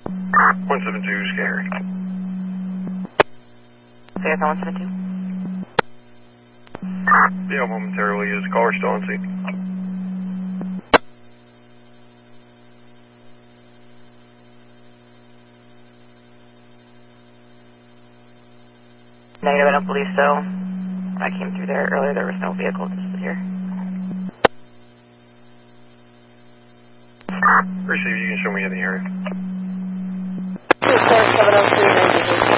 172 scanner. CFL 172. Yeah, momentarily. Is the caller still on scene? Negative, I don't believe so. When I came through there earlier, there was no vehicle listed here. Receive, you can show me in the area. 24703